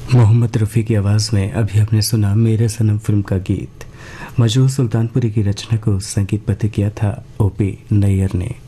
मोहम्मद रफ़ी की आवाज़ में अभी आपने सुना मेरे सनम फिल्म का गीत। मजरूह सुल्तानपुरी की रचना को संगीतबद्ध किया था ओपी नैयर ने।